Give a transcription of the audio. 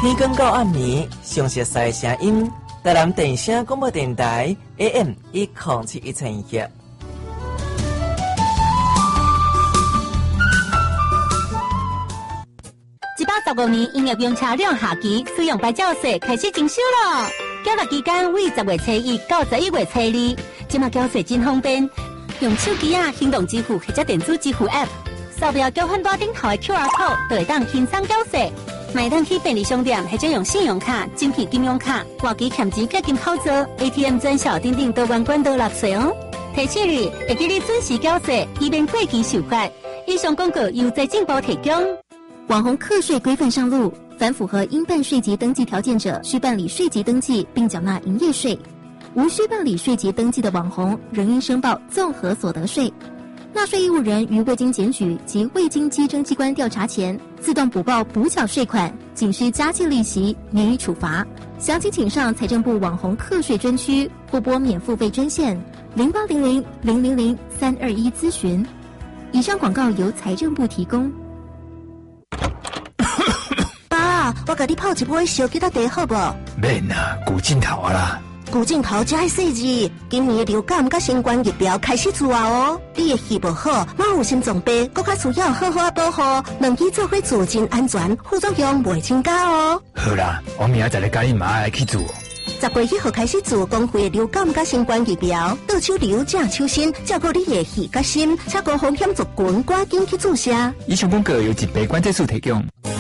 天光到暗暝，详细的声音，台南电声广播电台 AM1071千赫。 115年营业用车辆下期使用牌照税开始征收了。缴纳期间为10月初1到11月初2，即马缴税真方便，用手机行动支付或者电子支付 App， 扫描交换单顶头的 QR code， 就会当轻松缴税。买单去便利商店或者用信用卡、精品金融卡、活期欠钱结金操作 ，ATM 专销等等都万关都纳税哦。提醒你，会记你准时缴税，以免过期受罚。以上广告由财政部提供。 网红课税规范上路，凡符合应办税籍登记条件者，需办理税籍登记并缴纳营业税；无需办理税籍登记的网红，仍应申报综合所得税。纳税义务人于未经检举及未经稽征机关调查前，自动补报补缴税款，仅需加计利息，免予处罚。详情请上财政部网红课税专区或拨免付费专线0800-000-321咨询。以上广告由财政部提供。 爸，我甲你泡一杯烧鸡仔茶好无？ 免啊，古镜头啊啦。 古镜头才细致，今年的流感甲新冠疫苗开始出啊哦。你的肺不好，马有心脏病，搁较需要好好保护，两剂做伙做真安全，副作用袂增加哦。 好啦，我明仔载来甲你妈来去做。 10月1号开始做公费的流感甲新冠疫苗，倒手流正手心，照顾你的肺甲心，且高风险族群赶紧去注射。 以上广告由疾病管制署提供。